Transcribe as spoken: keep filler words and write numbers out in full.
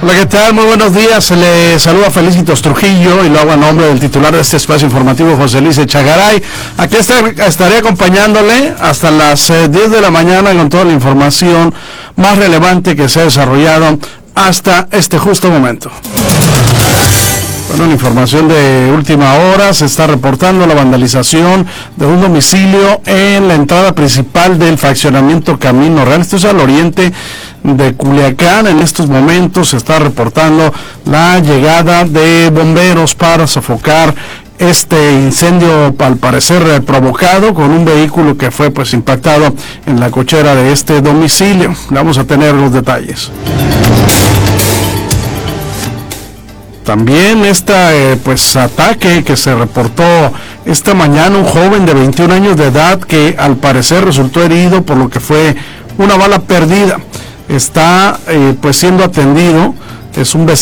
Hola, ¿qué tal? Muy buenos días. Se le saluda Felicitos Trujillo y lo hago a nombre del titular de este espacio informativo, José Luis Echegaray. Aquí estaré acompañándole hasta las eh, diez de la mañana con toda la información más relevante que se ha desarrollado hasta este justo momento. Bueno, la información de última hora, se está reportando la vandalización de un domicilio en la entrada principal del fraccionamiento Camino Real. Esto es al oriente de Culiacán. En estos momentos se está reportando la llegada de bomberos para sofocar este incendio, al parecer provocado con un vehículo que fue pues impactado en la cochera de este domicilio. Vamos a tener los detalles. También este pues ataque que se reportó esta mañana, un joven de veintiún años de edad que al parecer resultó herido por lo que fue una bala perdida. Está eh, pues siendo atendido, es un vecino